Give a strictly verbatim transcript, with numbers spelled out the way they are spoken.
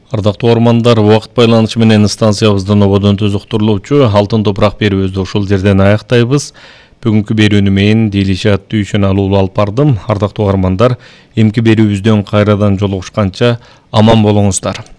Ардактуу угармандар, убакыт байланышы менен станциябыздын ободон тозуктурулуучу алтын топурак берүүбүздү ушул жерден аяктайбыз. Бүгүнкү берүүнү мен Делишат Дүйшөналуу алып бардым. Ардактуу угармандар, эмки берүүбүздөн кайрадан жолугушканча аман болуңуздар.